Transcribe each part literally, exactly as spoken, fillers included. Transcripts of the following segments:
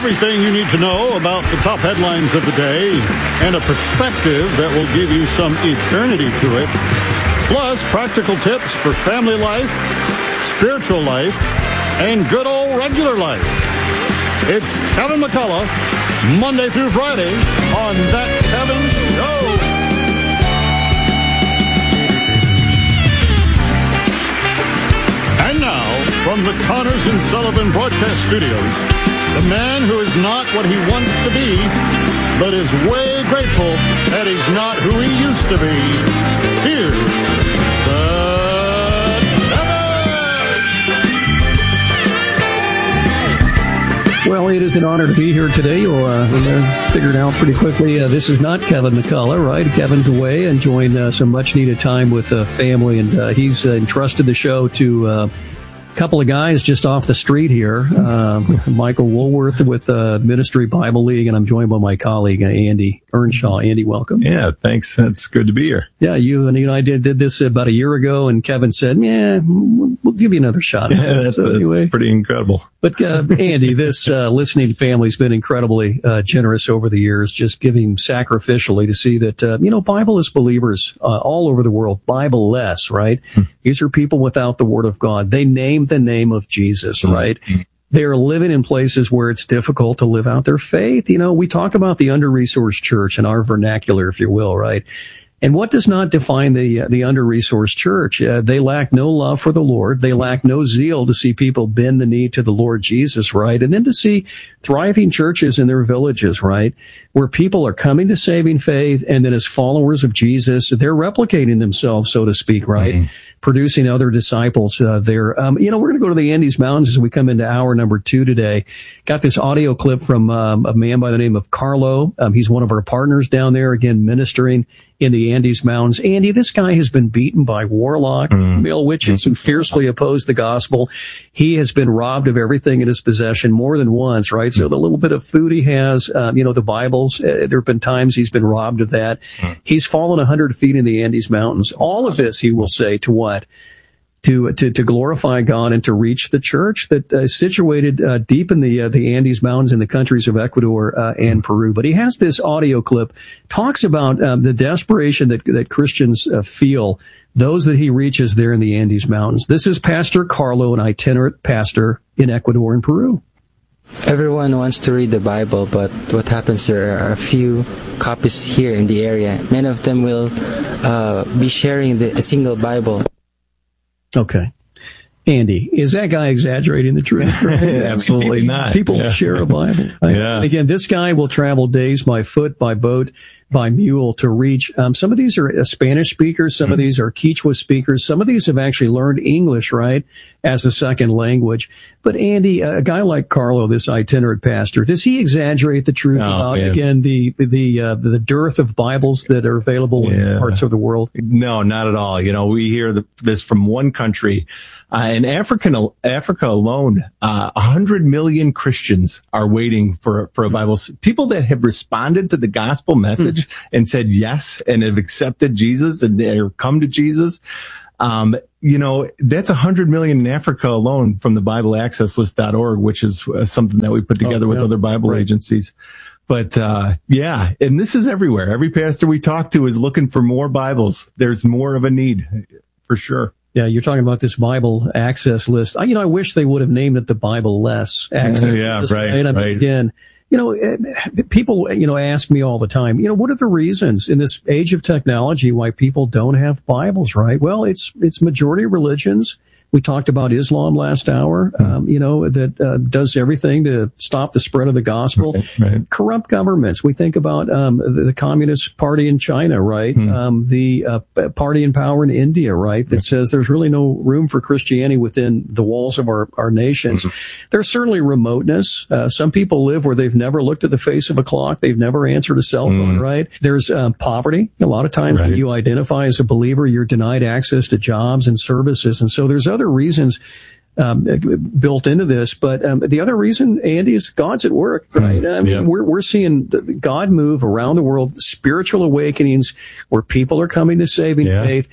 Everything you need to know about the top headlines of the day and a perspective that will give you some eternity to it. Plus, practical tips for family life, spiritual life, and good old regular life. It's Kevin McCullough, Monday through Friday on That Kevin Show. And now, from the Connors and Sullivan Broadcast Studios, the man who is not what he wants to be, but is way grateful that he's not who he used to be. Here's the Kevin! Well, it is an honor to be here today. You'll uh, figure it out pretty quickly. Uh, this is not Kevin McCullough, right? Kevin's away, enjoying uh, some much-needed time with uh, family, and uh, he's uh, entrusted the show to uh, couple of guys just off the street here. Uh, Michael Woolworth with uh, Ministry Bible League, and I'm joined by my colleague, uh, Andy Earnshaw. Andy, welcome. Yeah, thanks. It's good to be here. Yeah, you and, you know, I did, did this about a year ago, and Kevin said, yeah, we'll, we'll give you another shot. Yeah, that's, so anyway, that's pretty incredible. But, uh, Andy, this uh, listening family's been incredibly uh, generous over the years, just giving sacrificially to see that, uh, you know, Bible-less believers uh, all over the world, Bible-less, right? Hmm. These are people without the Word of God. They name the name of Jesus, hmm. right? Hmm. They are living in places where it's difficult to live out their faith. You know, we talk about the under-resourced church in our vernacular, if you will, right? And what does not define the uh, the under-resourced church? Uh, they lack no love for the Lord. They lack no zeal to see people bend the knee to the Lord Jesus, right? And then to see thriving churches in their villages, right? Where people are coming to saving faith, and then as followers of Jesus, they're replicating themselves, so to speak, right? Mm-hmm. Producing other disciples uh, there. Um, you know, we're going to go to the Andes Mountains as we come into hour number two today. Got this audio clip from um, a man by the name of Carlo. Um, he's one of our partners down there, again, ministering in the Andes Mountains. Andy, this guy has been beaten by warlock, mm. male witches who fiercely oppose the gospel. He has been robbed of everything in his possession more than once, right? So the little bit of food he has, um, you know, the Bibles, uh, there have been times he's been robbed of that. Mm. He's fallen a hundred feet in the Andes Mountains. All of this, he will say, to what? To, to, to glorify God and to reach the church that uh, is situated uh, deep in the uh, the Andes Mountains in the countries of Ecuador uh, and Peru. But he has this audio clip, talks about um, the desperation that that Christians uh, feel, those that he reaches there in the Andes Mountains. This is Pastor Carlo, an itinerant pastor in Ecuador and Peru. Everyone wants to read the Bible, but what happens, there are a few copies here in the area. Many of them will uh, be sharing the, a single Bible. Okay. Andy, is that guy exaggerating the truth? Right? Absolutely not. People yeah. share a Bible. Right? Yeah. Again, this guy will travel days by foot, by boat, by mule to reach. Um, some of these are Spanish speakers. Some mm-hmm. of these are Quechua speakers. Some of these have actually learned English, right, as a second language. But Andy, a guy like Carlo, this itinerant pastor, does he exaggate the truth oh, about, man. again, the the uh, the dearth of Bibles that are available yeah. in parts of the world? No, not at all. You know, we hear the, this from one country. Uh, in African, Africa alone, uh, one hundred million Christians are waiting for, for a Bible. People that have responded to the gospel message and said yes and have accepted Jesus and have come to Jesus. Um, you know, that's one hundred million in Africa alone from the Bible Access List dot org, which is uh, something that we put together oh, yeah. with other Bible right. agencies. But, uh, yeah, and this is everywhere. Every pastor we talk to is looking for more Bibles. There's more of a need, for sure. Yeah, you're talking about this Bible access list. I, you know, I wish they would have named it the Bible less access yeah, list. Right, right. I mean, right. Again, you know, people, you know, ask me all the time, you know, what are the reasons in this age of technology why people don't have Bibles, right? Well, it's, it's majority religions. We talked about Islam last hour, um, you know, that uh, does everything to stop the spread of the gospel. Right, right. Corrupt governments. We think about um, the, the Communist Party in China, right? Hmm. Um, the uh, party in power in India, right? That yeah. says there's really no room for Christianity within the walls of our, our nations. Mm-hmm. There's certainly remoteness. Uh, some people live where they've never looked at the face of a clock. They've never answered a cell phone, mm. right? There's um, poverty. A lot of times right. when you identify as a believer, you're denied access to jobs and services. And so there's other reasons um, built into this. But um, the other reason, Andy, is God's at work, right? I mean, yeah. we're we're seeing the, God move around the world, spiritual awakenings where people are coming to saving yeah. faith.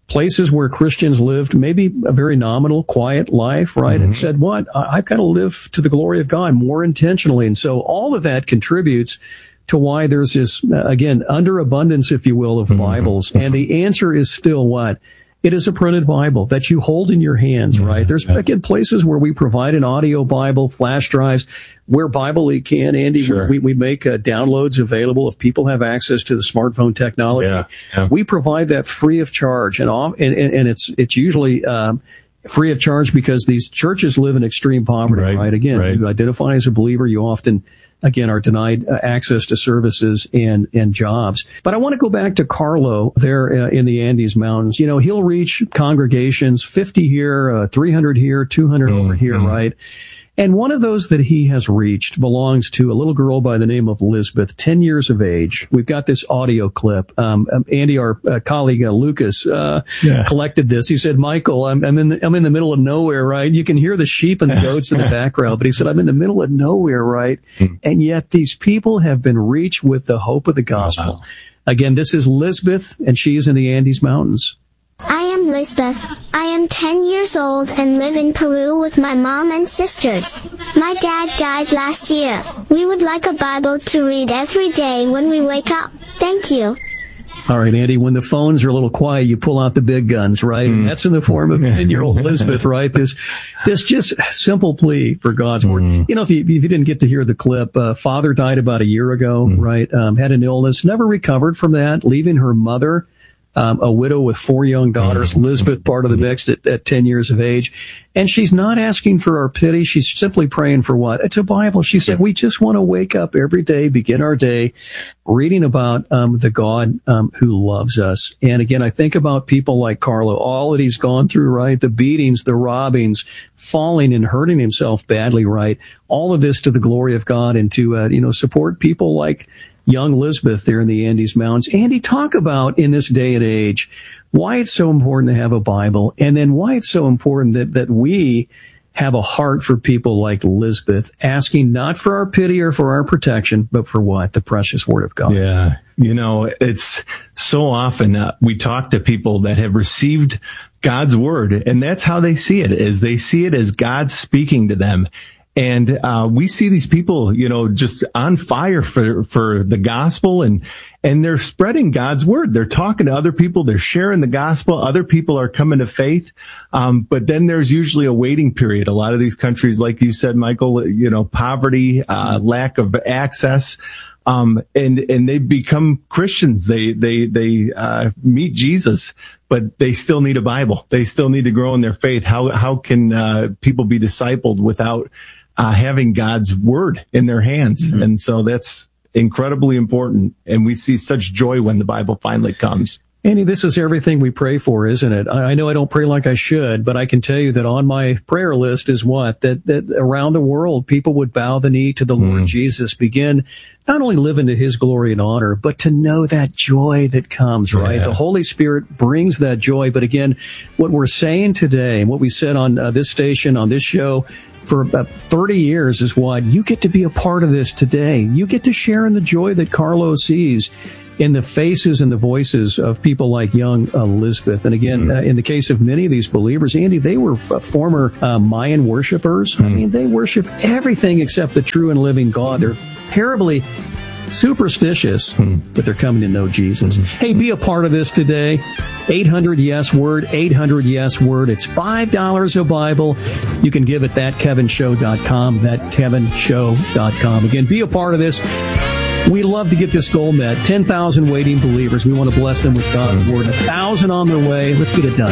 places where Christians lived maybe a very nominal, quiet life, right? Mm-hmm. And said, what? I've got to live to the glory of God more intentionally. And so all of that contributes to why there's this, again, underabundance, if you will, of mm-hmm. Bibles. And the answer is still what? It is a printed Bible that you hold in your hands, right? There's, again, places where we provide an audio Bible, flash drives, where Bible League can, Andy. Sure. We, we make uh, downloads available if people have access to the smartphone technology. Yeah, yeah. We provide that free of charge, and, off, and, and, and it's it's usually um, free of charge because these churches live in extreme poverty, right? right? Again, right. You identify as a believer, you often again, are denied uh, access to services and, and jobs. But I want to go back to Carlo there uh, in the Andes Mountains. You know, he'll reach congregations, fifty here, uh, three hundred here, two hundred mm-hmm. over here, right? And one of those that he has reached belongs to a little girl by the name of Elizabeth, ten years of age. We've got this audio clip. Um, Andy, our uh, colleague uh, Lucas, uh, yeah. collected this. He said, Michael, I'm, I'm in the, I'm in the middle of nowhere, right? You can hear the sheep and the goats in the background, but he said, I'm in the middle of nowhere, right? Mm. And yet these people have been reached with the hope of the gospel. Wow. Again, this is Elizabeth, and she's in the Andes Mountains. I am Lisbeth. I am ten years old and live in Peru with my mom and sisters. My dad died last year. We would like a Bible to read every day when we wake up. Thank you. All right, Andy, when the phones are a little quiet, you pull out the big guns, right? Mm. And that's in the form of ten-year-old Elizabeth, right? This this just simple plea for God's mm. word. You know, if you, if you didn't get to hear the clip, uh, father died about a year ago, mm. right? Um, had an illness, never recovered from that, leaving her mother, Um, a widow with four young daughters, Elizabeth part of the mix at, at ten years of age. And she's not asking for our pity. She's simply praying for what? It's a Bible. She said, we just want to wake up every day, begin our day reading about um, the God um, who loves us. And again, I think about people like Carlo, all that he's gone through, right? The beatings, the robbings, falling and hurting himself badly, right? All of this to the glory of God and to, uh, you know, support people like young Elizabeth there in the Andes Mountains. Andy, talk about in this day and age why it's so important to have a Bible, and then why it's so important that, that we have a heart for people like Elizabeth, asking not for our pity or for our protection, but for what? The precious Word of God. Yeah. You know, it's so often uh, we talk to people that have received God's Word, and that's how they see it, is they see it as God speaking to them. And, uh, we see these people, you know, just on fire for, for the gospel, and, and they're spreading God's word. They're talking to other people. They're sharing the gospel. Other people are coming to faith. Um, but then there's usually a waiting period. A lot of these countries, like you said, Michael, you know, poverty, uh, lack of access. Um, and, and they become Christians. They, they, they, uh, meet Jesus, but they still need a Bible. They still need to grow in their faith. How, how can, uh, people be discipled without Uh, having God's word in their hands? Mm-hmm. And so that's incredibly important. And we see such joy when the Bible finally comes. Andy, this is everything we pray for, isn't it? I, I know I don't pray like I should, but I can tell you that on my prayer list is what? That, that around the world, people would bow the knee to the mm-hmm. Lord Jesus, begin not only living to his glory and honor, but to know that joy that comes, right? Yeah. The Holy Spirit brings that joy. But again, what we're saying today, and what we said on uh, this station, on this show, for about thirty years is what you get to be a part of this today. You get to share in the joy that Carlo sees in the faces and the voices of people like young Elizabeth. And again, mm-hmm. uh, in the case of many of these believers, Andy, they were uh, former uh, Mayan worshipers. Mm-hmm. I mean, they worship everything except the true and living God. They're terribly superstitious, hmm. but they're coming to know Jesus. Mm-hmm. Hey, be a part of this today. eight hundred yes word, eight hundred yes word. It's five dollars a Bible. You can give at that kevin show dot com, that kevin show dot com. Again, be a part of this. We love to get this goal met. ten thousand waiting believers. We want to bless them with God's word. A thousand on their way. Let's get it done.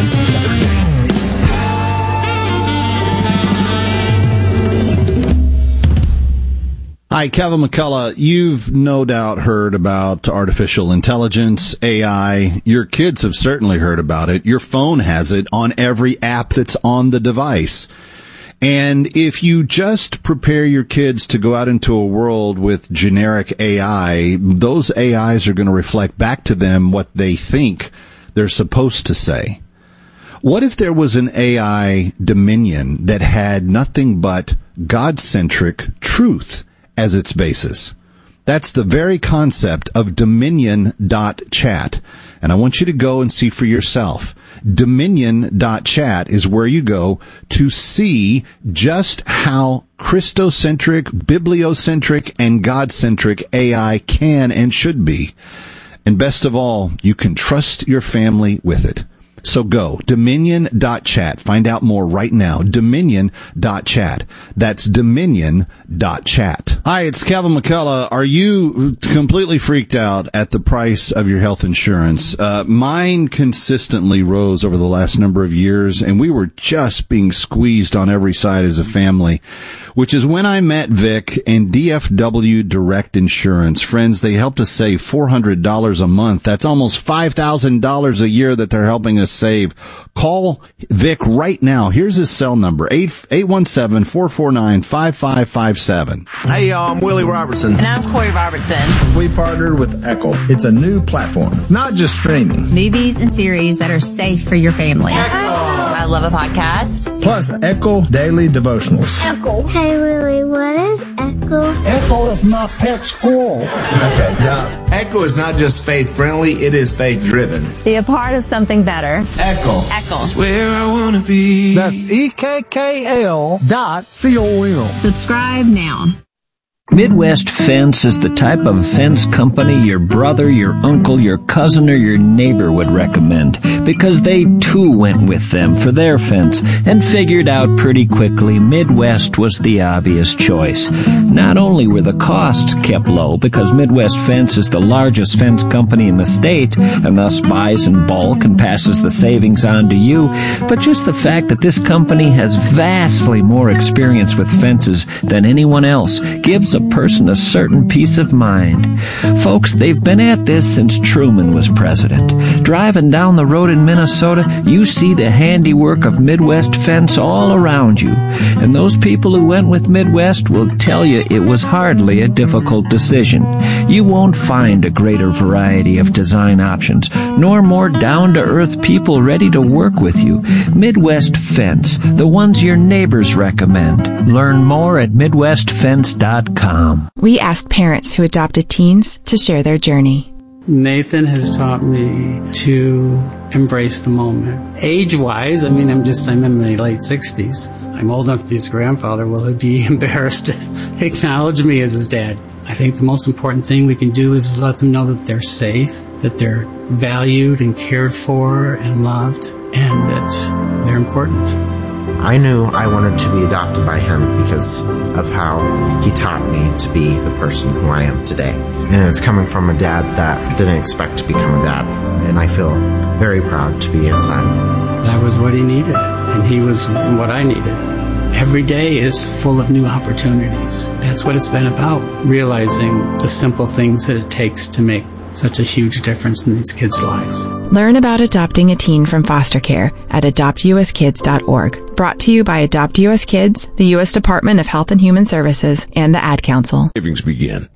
Hi, Kevin McCullough. You've no doubt heard about artificial intelligence, A I. Your kids have certainly heard about it. Your phone has it on every app that's on the device. And if you just prepare your kids to go out into a world with generic A I, those A Is are going to reflect back to them what they think they're supposed to say. What if there was an A I dominion that had nothing but God-centric truth as its basis? That's the very concept of Dominion dot chat. And I want you to go and see for yourself. Dominion dot chat is where you go to see just how Christocentric, bibliocentric, and God-centric A I can and should be. And best of all, you can trust your family with it. So go, Dominion dot chat. Find out more right now. Dominion dot chat. That's Dominion dot chat. Hi, it's Kevin McCullough. Are you completely freaked out at the price of your health insurance? Uh, mine consistently rose over the last number of years, and we were just being squeezed on every side as a family, which is when I met Vic and D F W Direct Insurance. Friends, they helped us save four hundred dollars a month. That's almost five thousand dollars a year that they're helping us save. Call Vic right now. Here's his cell number, eight one seven, four four nine, five five five seven. Hey, y'all, I'm Willie Robertson. And I'm Corey Robertson. We partnered with Echo. It's a new platform, not just streaming. Movies and series that are safe for your family. Echo. I love a podcast. Plus, Echo Daily Devotionals. Echo. Hey, Willie, what is Echo? Echo is my pet squirrel. Okay, now, Echo is not just faith-friendly, it is faith-driven. Be a part of something better. Echo. Echo. It's where I want to be. That's E K K L dot C O M. Subscribe now. Midwest Fence is the type of fence company your brother, your uncle, your cousin, or your neighbor would recommend, because they too went with them for their fence and figured out pretty quickly Midwest was the obvious choice. Not only were the costs kept low, because Midwest Fence is the largest fence company in the state and thus buys in bulk and passes the savings on to you, but just the fact that this company has vastly more experience with fences than anyone else gives a person a certain peace of mind. Folks, they've been at this since Truman was president. Driving down the road in Minnesota, you see the handiwork of Midwest Fence all around you. And those people who went with Midwest will tell you it was hardly a difficult decision. You won't find a greater variety of design options, nor more down-to-earth people ready to work with you. Midwest Fence, the ones your neighbors recommend. Learn more at midwest fence dot com. We asked parents who adopted teens to share their journey. Nathan has taught me to embrace the moment. Age-wise, I mean, I'm just, I'm in my late sixties. I'm old enough to be his grandfather. Will he be embarrassed to acknowledge me as his dad? I think the most important thing we can do is let them know that they're safe, that they're valued and cared for and loved, and that they're important. I knew I wanted to be adopted by him because of how he taught me to be the person who I am today. And it's coming from a dad that didn't expect to become a dad. And I feel very proud to be his son. That was what he needed, and he was what I needed. Every day is full of new opportunities. That's what it's been about, realizing the simple things that it takes to make such a huge difference in these kids' lives. Learn about adopting a teen from foster care at adopt u s kids dot org. Brought to you by Adopt U S Kids, the U S Department of Health and Human Services, and the Ad Council. Savings begin.